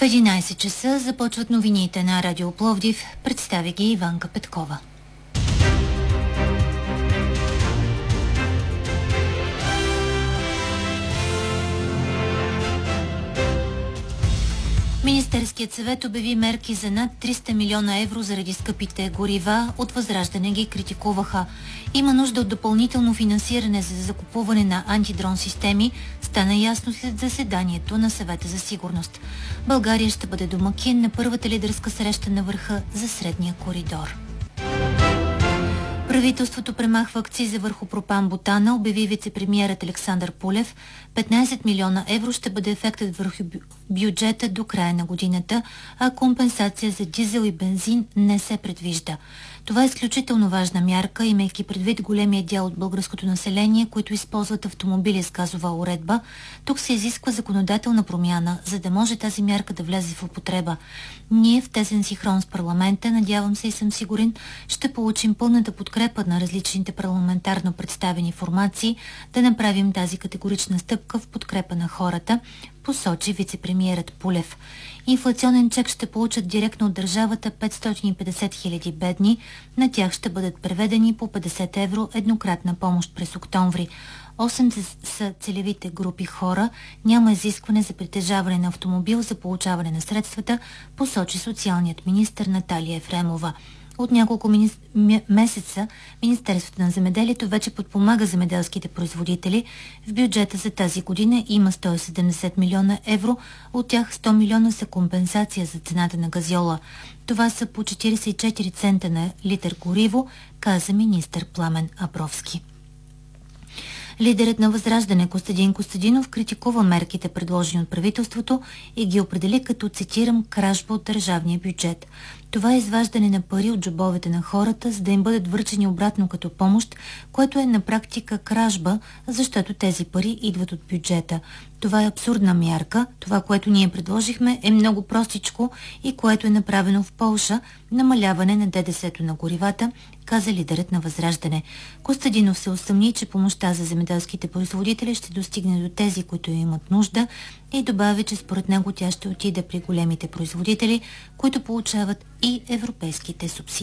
11 часа започват новините на Радио Пловдив. Представя ги Иванка Петкова. Министерският съвет обяви мерки за над 300 милиона евро заради скъпите горива. От Възраждане ги критикуваха. Има нужда от допълнително финансиране за закупуване на антидрон системи, стана ясно след заседанието на Съвета за сигурност. България ще бъде домакин на първата лидерска среща на върха за Средния коридор. Правителството премахва акциза върху пропан-бутана, обяви вице-премиерът Александър Пулев. 15 милиона евро ще бъде ефектът върху бюджета до края на годината, а компенсация за дизел и бензин не се предвижда. Това е изключително важна мярка, имайки предвид големия дял от българското население, които използват автомобили с газова уредба. Тук се изисква законодателна промяна, за да може тази мярка да влезе в употреба. Ние в тесен синхрон с парламента, надявам се и съм сигурен, ще получим пълната подкрепа на различните парламентарно представени формации да направим тази категорична стъпка в подкрепа на хората, посочи вице-премиерът Пулев. Инфлационен чек ще получат директно от държавата 550 хиляди бедни. На тях ще бъдат преведени по 50 евро еднократна помощ през октомври. 8 са целевите групи хора. Няма изискване за притежаване на автомобил за получаване на средствата, посочи социалният министър Наталия Ефремова. От няколко месеца Министерството на земеделието вече подпомага земеделските производители. В бюджета за тази година има 170 милиона евро, от тях 100 милиона са компенсация за цената на газьола. Това са по 44 цента на литър гориво, каза министър Пламен Абровски. Лидерът на Възраждане Костадин Костадинов критикува мерките, предложени от правителството, и ги определи като, цитирам, кражба от държавния бюджет. Това е изваждане на пари от джобовете на хората, за да им бъдат връчени обратно като помощ, което е на практика кражба, защото тези пари идват от бюджета. Това е абсурдна мярка. Това, което ние предложихме, е много простичко и което е направено в Полша – намаляване на ДДС-то на горивата, каза лидерът на Възраждане. Костадинов се усъмни, че помощта за земеделските производители ще достигне до тези, които имат нужда, и добави, че според него тя ще отиде при големите производители, които получават и европейските субсидии.